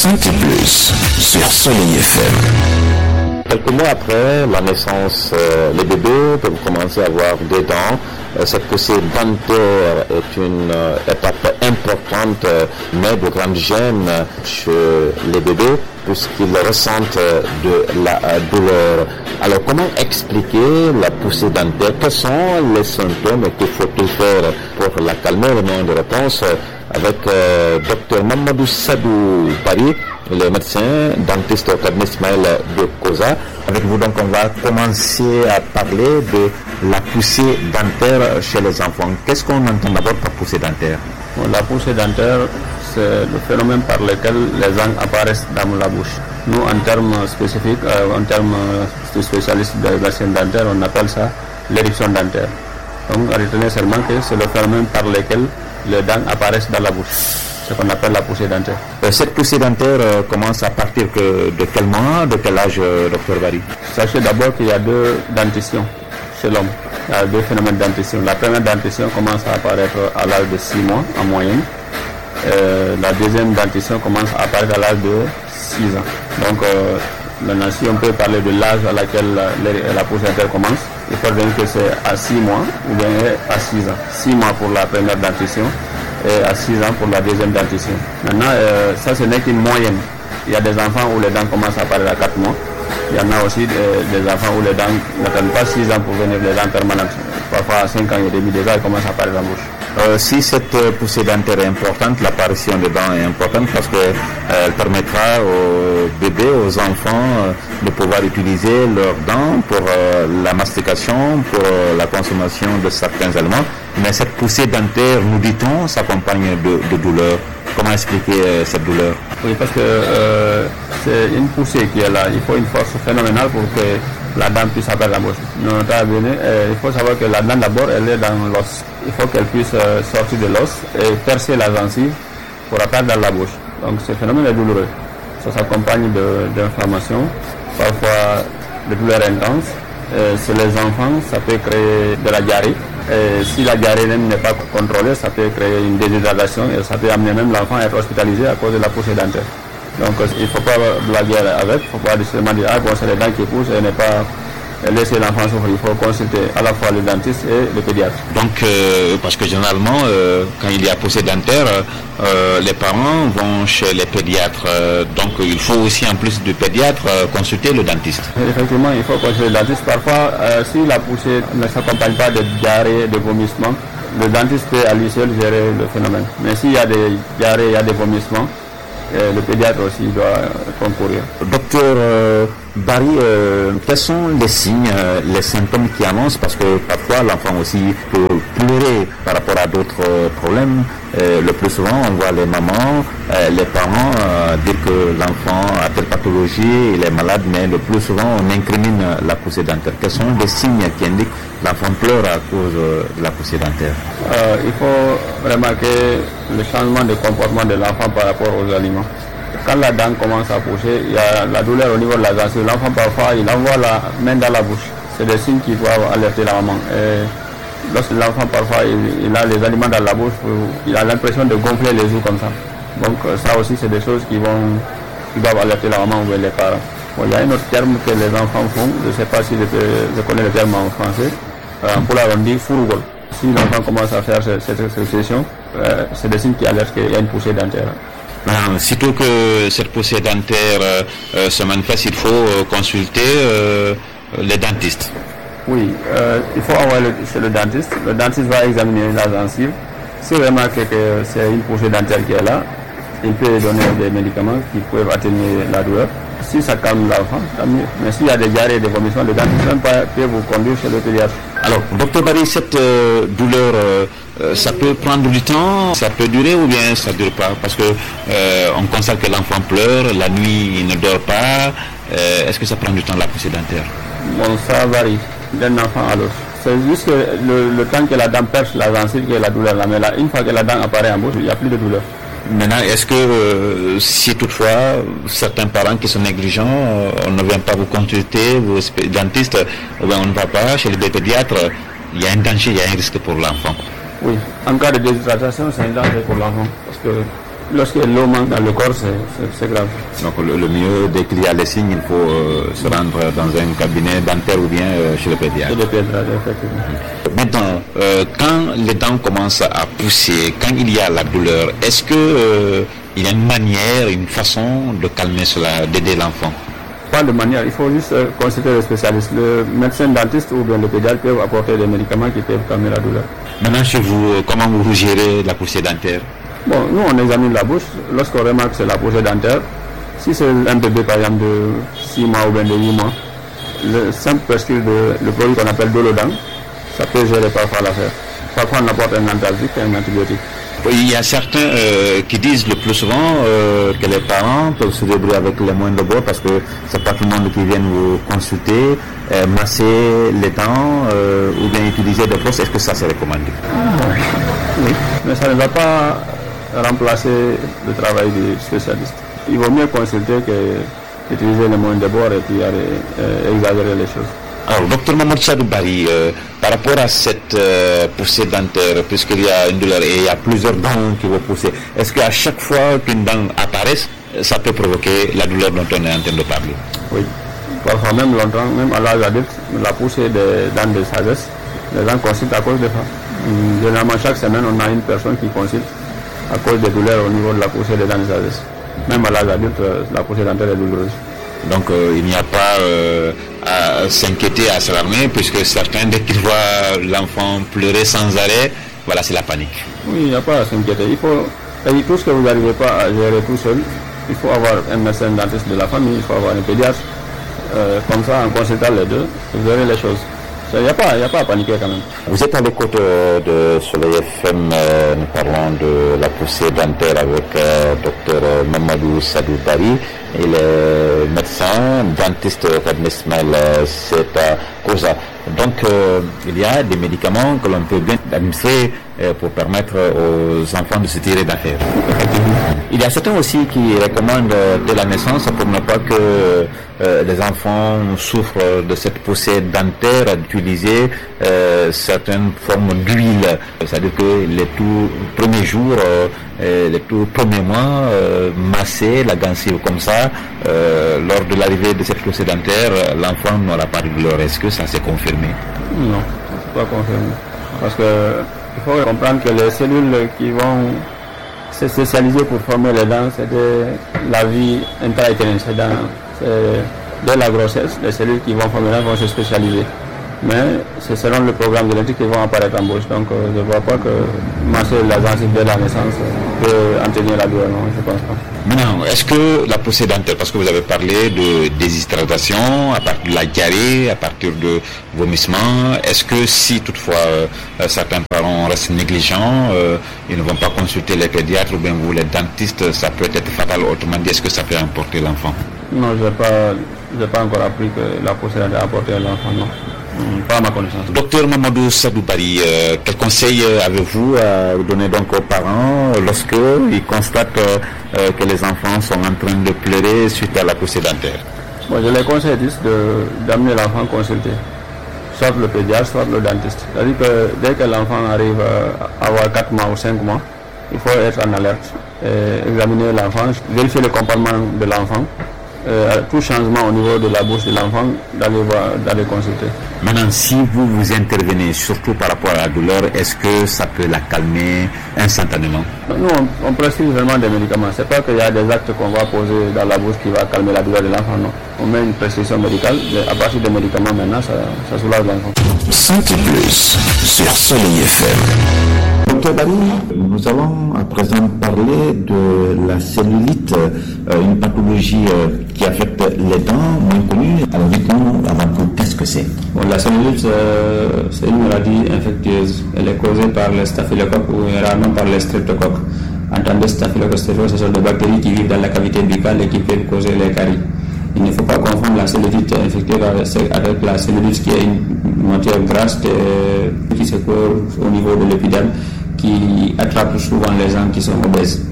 Santé Plus sur Soleil FM. Quelques mois après la naissance, les bébés peuvent commencer à avoir des dents. Cette poussée dentaire est une étape importante, mais de grande gêne chez les bébés, puisqu'ils ressentent de la douleur. Alors, comment expliquer la poussée dentaire? Quels sont les symptômes et que faut-il faire pour la calmer? Le nom de réponse avec Dr Mamadou Sadou Paris, le médecin dentiste au cabinet Ismaël de Koza. Avec vous, donc, on va commencer à parler de la poussée dentaire chez les enfants. Qu'est-ce qu'on entend d'abord par poussée dentaire? La poussée dentaire, c'est le phénomène par lequel les dents apparaissent dans la bouche. Nous, en termes spécifiques, en termes de spécialistes de la médecine dentaire, on appelle ça l'éruption dentaire. Donc, retenez seulement que c'est le phénomène par lequel les dents apparaissent dans la bouche. C'est ce qu'on appelle la poussée dentaire. Cette poussée dentaire commence à partir de quel mois, de quel âge, docteur Barry? Sachez d'abord qu'il y a deux dentitions chez l'homme. Il y a deux phénomènes de dentition. La première dentition commence à apparaître à l'âge de 6 mois en moyenne. La deuxième dentition commence à apparaître à l'âge de 6 ans. Donc maintenant, si on peut parler de l'âge à laquelle la poussée dentaire commence, il faut dire que c'est à 6 mois ou bien à 6 ans. 6 mois pour la première dentition et à 6 ans pour la deuxième dentition. Maintenant, ça ce n'est qu'une moyenne. Il y a des enfants où les dents commencent à apparaître à 4 mois. Il y en a aussi des enfants où les dents n'attendent pas 6 ans pour venir les dents permanentes. Parfois à 5 ans et demi déjà, elles commencent à apparaître en bouche. Si cette poussée dentaire est importante, l'apparition des dents est importante parce qu'elle permettra aux bébés, aux enfants de pouvoir utiliser leurs dents pour la mastication, pour la consommation de certains aliments. Mais cette poussée dentaire, nous dit-on, s'accompagne de douleur. Comment expliquer cette douleur? Oui, parce que c'est une poussée qui est là. Il faut une force phénoménale pour que la dent puisse apparaître la bouche. Il faut savoir que la dent d'abord, elle est dans l'os. Il faut qu'elle puisse sortir de l'os et percer la gencive pour apparaître dans la bouche. Donc ce phénomène est douloureux. Ça s'accompagne d'inflammation, parfois de douleurs intenses. Chez les enfants, ça peut créer de la diarrhée. Et si la diarrhée n'est pas contrôlée, ça peut créer une déshydratation et ça peut amener même l'enfant à être hospitalisé à cause de la poussée dentaire. Donc il ne faut pas blaguer avec, il ne faut pas seulement dire c'est les dents qui poussent et ne pas laisser l'enfant souffrir. Il faut consulter à la fois le dentiste et le pédiatre. Donc parce que généralement quand il y a poussée dentaire, les parents vont chez les pédiatres. Donc il faut aussi en plus du pédiatre consulter le dentiste. Effectivement, il faut consulter le dentiste. Parfois, si la poussée ne s'accompagne pas de diarrhée, de vomissement, le dentiste peut à lui seul gérer le phénomène. Mais s'il y a des diarrhées, il y a des vomissements, le pédiatre aussi doit concourir. Docteur Barry, quels sont les signes, les symptômes qui annoncent? Parce que parfois l'enfant aussi peut pleurer par rapport à d'autres problèmes. Le plus souvent, on voit les mamans, les parents dire que l'enfant a telle pathologie, il est malade, mais le plus souvent on incrimine la poussée dentaire. Quels sont les signes qui indiquent que l'enfant pleure à cause de la poussée dentaire? Il faut remarquer le changement de comportement de l'enfant par rapport aux aliments. Quand la dent commence à pousser, il y a la douleur au niveau de la gencive. L'enfant parfois il envoie la main dans la bouche. C'est des signes qui doivent alerter la maman. Et lorsque l'enfant parfois il a les aliments dans la bouche, il a l'impression de gonfler les os comme ça. Donc ça aussi c'est des choses qui doivent alerter la maman ou les parents. Bon, il y a un autre terme que les enfants font, je ne sais pas si je connais le terme en français. Pour la on dit fourgol. Si l'enfant commence à faire cette expression, c'est des signes qui alertent qu'il y a une poussée dentaire. Sitôt que cette poussée dentaire se manifeste, il faut consulter les dentistes. Oui, il faut envoyer chez le dentiste. Le dentiste va examiner la gencive. S'il remarque que c'est une poussée dentaire qui est là, il peut donner des médicaments qui peuvent atténuer la douleur. Si ça calme l'enfant, tant mieux. Mais s'il y a des diarrhées et des vomissements, le dentiste peut vous conduire chez le pédiatre. Alors, docteur Barry, cette douleur, ça peut prendre du temps, ça peut durer ou bien ça ne dure pas? Parce que on constate que l'enfant pleure, la nuit il ne dort pas. Est-ce que ça prend du temps la poussée dentaire? Bon, ça varie d'un enfant à l'autre. C'est juste que le temps que la dent perce la gencive, que la douleur là. Mais là, une fois que la dent apparaît en bouche, il n'y a plus de douleur. Maintenant, est-ce que si toutefois certains parents qui sont négligents, on ne vient pas vous consulter, vos dentistes, on ne va pas chez les pédiatres, il y a un danger, il y a un risque pour l'enfant? Oui, en cas de déshydratation, c'est un danger pour l'enfant. Parce que Lorsque l'eau manque dans le corps, c'est grave. Donc le mieux, dès qu'il y a les signes, il faut se rendre dans un cabinet dentaire ou bien chez le pédiatre. Chez le pédiatre, effectivement. Maintenant, quand les dents commencent à pousser, quand il y a la douleur, est-ce que il y a une manière, une façon de calmer cela, d'aider l'enfant? Pas de manière, il faut juste consulter le spécialiste. Le médecin dentiste ou bien le pédiatre peuvent apporter des médicaments qui peuvent calmer la douleur. Maintenant, chez vous, comment vous gérez la poussée dentaire? Bon, nous on examine la bouche. Lorsqu'on remarque que c'est la poussée dentaire, si c'est un bébé par exemple de 6 mois ou bien de 8 mois, le simple prescrire le produit qu'on appelle Dolodan, ça peut gérer parfois l'affaire. Parfois on apporte un analgésique et un antibiotique. Il y a certains qui disent le plus souvent que les parents peuvent se débrouiller avec les moyens de bord parce que c'est pas tout le monde qui vient vous consulter, masser les dents ou bien utiliser des brosses. Est-ce que ça c'est recommandé? Oui, mais ça ne va pas remplacer le travail du spécialiste. Il vaut mieux consulter qu'utiliser les moyens de bord et puis exagérer les choses. Alors, docteur Mamadou Sadou Barry, par rapport à cette poussée dentaire, puisqu'il y a une douleur et il y a plusieurs dents qui vont pousser, est-ce qu'à chaque fois qu'une dent apparaisse, ça peut provoquer la douleur dont on est en train de parler? Oui, parfois même longtemps, même à l'âge adulte, la poussée des dents de sagesse, les gens consultent à cause de ça. Généralement, chaque semaine, on a une personne qui consulte à cause des douleurs au niveau de la poussée des dents de sagesse. Même à l'âge adulte, la poussée dentaire est douloureuse. Donc il n'y a pas à s'inquiéter, à s'alarmer, puisque certains, dès qu'ils voient l'enfant pleurer sans arrêt, voilà, c'est la panique. Oui, il n'y a pas à s'inquiéter. Il faut, tout ce que vous n'arrivez pas à gérer tout seul, il faut avoir un médecin dentiste de la famille, il faut avoir un pédiatre. Comme ça, en consultant les deux, vous verrez les choses. Il n'y a pas à paniquer quand même. Vous êtes à l'écoute de Soleil FM, nous parlons de la poussée dentaire avec Dr Mamadou Sadou Barry. Il est médecin, dentiste au cabinet Ismaël Koza. Donc il y a des médicaments que l'on peut bien administrer pour permettre aux enfants de se tirer d'affaire. Il y a certains aussi qui recommandent dès la naissance pour ne pas que les enfants souffrent de cette poussée dentaire d'utiliser certaines formes d'huile. C'est-à-dire que les tout premiers jours, les tout premiers mois, masser la gencive comme ça, lors de l'arrivée de cette poussée dentaire, l'enfant n'aura pas de douleur. Est-ce que ça s'est confirmé? Non, c'est pas confirmé. Parce que il faut comprendre que les cellules qui vont se spécialiser pour former les dents, c'est de la vie intra-utérine. C'est dès la grossesse, les cellules qui vont former les dents vont se spécialiser. Mais c'est selon le programme génétique qu'ils vont apparaître en bouche. Donc je ne vois pas que masser la gencive dès la naissance peut entraîner la douleur, non, je ne pense pas. Maintenant, est-ce que la poussée dentaire, parce que vous avez parlé de déshydratation, à partir de la diarrhée, à partir de vomissements, est-ce que si toutefois certains parents restent négligents, ils ne vont pas consulter les pédiatres ou bien vous les dentistes, ça peut être fatal? Autrement dit, est-ce que ça peut emporter l'enfant? Non, je n'ai pas encore appris que la poussée dentaire a emporté l'enfant, non. Pas à ma connaissance. Docteur Mamadou Sadou Barry, quel conseil avez-vous à donner donc aux parents lorsqu'ils constatent que les enfants sont en train de pleurer suite à la poussée dentaire? Bon, je les conseille d'amener l'enfant consulter, soit le pédiatre, soit le dentiste. C'est-à-dire que dès que l'enfant arrive à avoir 4 mois ou 5 mois, il faut être en alerte, examiner l'enfant, vérifier le comportement de l'enfant. Tout changement au niveau de la bouche de l'enfant, d'aller consulter. Maintenant, si vous intervenez, surtout par rapport à la douleur, est-ce que ça peut la calmer instantanément? Nous, on prescrit vraiment des médicaments. C'est pas qu'il y a des actes qu'on va poser dans la bouche qui va calmer la douleur de l'enfant, non. On met une prescription médicale, à partir des médicaments maintenant, ça soulage l'enfant. Santé Plus sur Soleil FM. Docteur Barry, nous allons à présent parler de la cellulite, une pathologie qui affecte les dents, moins connue. Alors dites-nous avant tout, qu'est-ce que c'est? Bon, la cellulite, c'est une maladie infectieuse. Elle est causée par les staphylocoques ou rarement par les streptocoques. Entendez, staphylocoques, ce sont des bactéries qui vivent dans la cavité buccale et qui peuvent causer les caries. Il ne faut pas confondre la cellulite infectieuse avec la cellulite qui est une matière grasse qui se colle au niveau de l'épiderme, qui attrape souvent les gens qui sont obèses.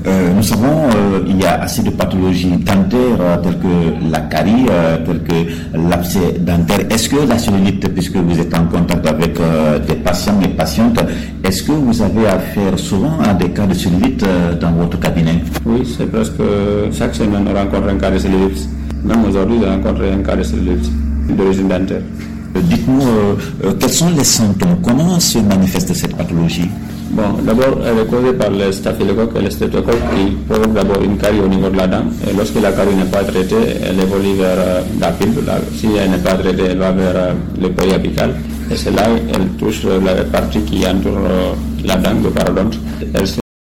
Nous savons il y a assez de pathologies dentaires telles que la carie, telles que l'abcès dentaire. Est-ce que la cellulite, puisque vous êtes en contact avec des patients et patientes, est-ce que vous avez affaire souvent à des cas de cellulite dans votre cabinet? Oui, c'est presque chaque semaine on rencontre un cas de cellulite. Même aujourd'hui, j'ai rencontré un cas de cellulite d'origine dentaire. Dites-nous, quels sont les symptômes? Comment se manifeste cette pathologie? Bon, d'abord, elle est causée par le staphylocoque et le streptocoque qui provoque d'abord une carie au niveau de la dent. Et lorsque la carie n'est pas traitée, elle évolue vers la pulpe. Si elle n'est pas traitée, elle va vers le périapical. Et c'est là qu'elle touche la partie qui entoure la dent, le parodonte. Elle se